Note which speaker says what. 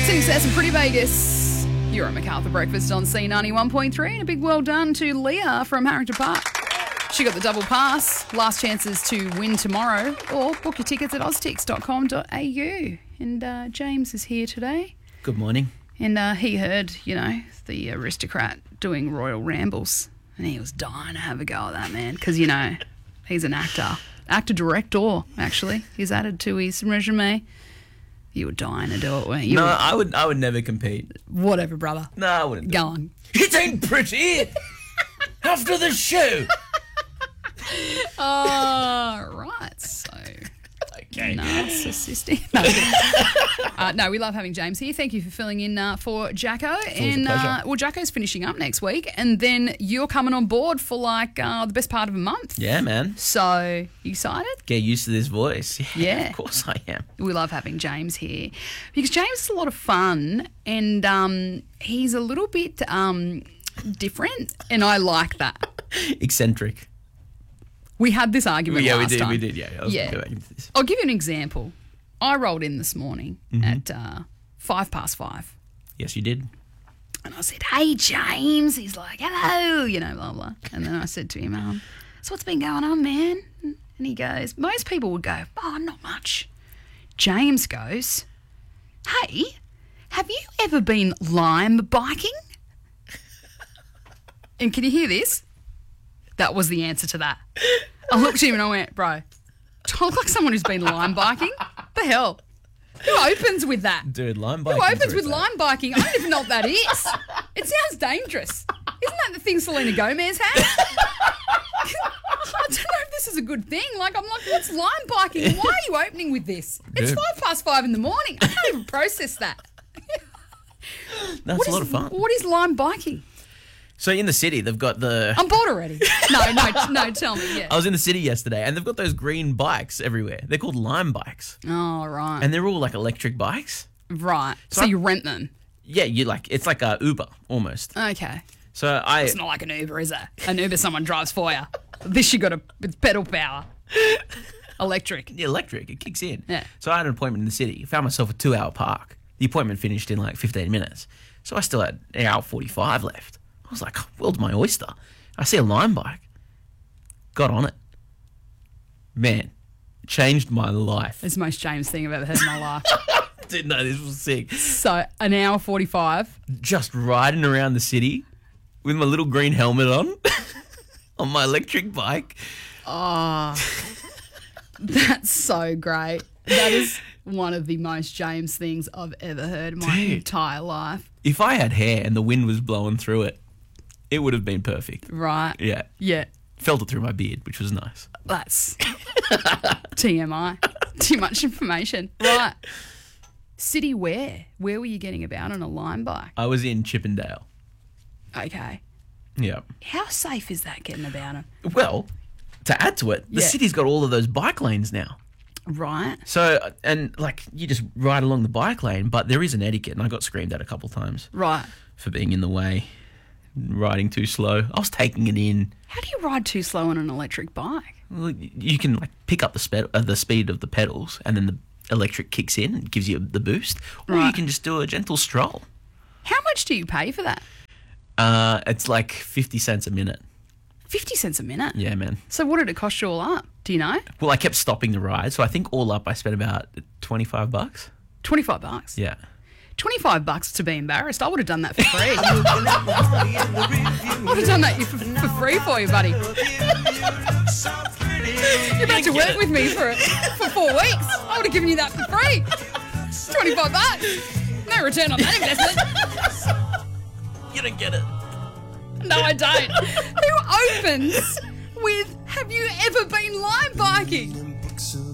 Speaker 1: City says Pretty Vegas. You're at MacArthur Breakfast on C91.3, and a big well done to Leah from Harrington Park. She got the double pass. Last chances to win tomorrow, or book your tickets at oztix.com.au. And James is here today.
Speaker 2: Good morning.
Speaker 1: And he heard, the aristocrat doing royal rambles, and he was dying to have a go at that, man, because, he's an actor. Actor-director, actually. He's added to his resume. You were dying to do it, weren't you?
Speaker 2: No, I would never compete.
Speaker 1: Whatever, brother.
Speaker 2: No, I wouldn't.
Speaker 1: Go on.
Speaker 2: It ain't pretty. After the show.
Speaker 1: Right. So,
Speaker 2: Okay.
Speaker 1: narcissistic. No, we love having James here. Thank you for filling in for Jacko.
Speaker 2: It's always a pleasure.
Speaker 1: Jacko's finishing up next week, and then you're coming on board for the best part of a month.
Speaker 2: Yeah, man.
Speaker 1: So, you excited?
Speaker 2: Get used to this voice.
Speaker 1: Yeah.
Speaker 2: Of course I am.
Speaker 1: We love having James here because James is a lot of fun, and he's a little bit different, and I like that.
Speaker 2: Eccentric.
Speaker 1: We had this argument last time.
Speaker 2: We did. Yeah. I was gonna go back into this.
Speaker 1: I'll give you an example. I rolled in this morning at 5:05.
Speaker 2: Yes, you did.
Speaker 1: And I said, "Hey, James." He's like, "Hello," blah, blah. And then I said to him, "So what's been going on, man?" And he goes, most people would go, "Oh, not much." James goes, "Hey, have you ever been lime biking?" And can you hear this? That was the answer to that. I looked at him and I went, "Bro, do I look like someone who's been lime biking? The hell? Who opens with that?
Speaker 2: Dude, lime biking.
Speaker 1: Who opens with lime biking? I don't even know what that is. It sounds dangerous. Isn't that the thing Selena Gomez has? I don't know if this is a good thing. I'm like, what's lime biking? Why are you opening with this? It's
Speaker 2: Dude.
Speaker 1: 5:05 in the morning. I can't even process that.
Speaker 2: That's a lot of fun.
Speaker 1: What is lime biking?
Speaker 2: So in the city, they've got the...
Speaker 1: I'm bored already. No, tell me, yeah.
Speaker 2: I was in the city yesterday, and they've got those green bikes everywhere. They're called lime bikes.
Speaker 1: Oh, right.
Speaker 2: And they're all like electric bikes.
Speaker 1: Right. So you rent them?
Speaker 2: Yeah, it's like a Uber, almost.
Speaker 1: Okay.
Speaker 2: So
Speaker 1: It's not like an Uber, is it? An Uber someone drives for you. This you got it's pedal power. Electric.
Speaker 2: Yeah, electric. It kicks in.
Speaker 1: Yeah.
Speaker 2: So I had an appointment in the city. Found myself a 2-hour park. The appointment finished in like 15 minutes. So I still had an hour 45 left. I was like, world's my oyster. I see a lime bike. Got on it. Man, changed my life.
Speaker 1: It's the most James thing I've ever heard in my life.
Speaker 2: Didn't know this was sick.
Speaker 1: So, an hour 45.
Speaker 2: Just riding around the city with my little green helmet on on my electric bike.
Speaker 1: Oh, that's so great. That is one of the most James things I've ever heard in my entire life.
Speaker 2: If I had hair and the wind was blowing through it, it would have been perfect.
Speaker 1: Right.
Speaker 2: Yeah.
Speaker 1: Yeah.
Speaker 2: Felt it through my beard, which was nice.
Speaker 1: That's TMI. Too much information. Right. City where? Where were you getting about on a lime bike?
Speaker 2: I was in Chippendale.
Speaker 1: Okay.
Speaker 2: Yeah.
Speaker 1: How safe is that getting about on?
Speaker 2: Well, to add to it, the city's got all of those bike lanes now.
Speaker 1: Right.
Speaker 2: So, and you just ride along the bike lane, but there is an etiquette, and I got screamed at a couple of times.
Speaker 1: Right.
Speaker 2: For being in the way, riding too slow. I was taking it in.
Speaker 1: How do you ride too slow on an electric bike?
Speaker 2: Well, you can pick up the speed of the pedals, and then the electric kicks in and gives you the boost, or you can just do a gentle stroll.
Speaker 1: How much do you pay for that?
Speaker 2: It's like 50 cents a minute.
Speaker 1: 50 cents a minute?
Speaker 2: Yeah, man.
Speaker 1: So what did it cost you all up? Do you know?
Speaker 2: Well, I kept stopping the ride, so I think all up I spent about $25.
Speaker 1: $25?
Speaker 2: Yeah.
Speaker 1: $25 to be embarrassed. I would have done that for free. I would have done that for free for you, buddy. You're about to work with me for 4 weeks. I would have given you that for free. $25. No return on that investment.
Speaker 2: You don't get it.
Speaker 1: No, I don't. Who opens with, "Have you ever been lime biking?"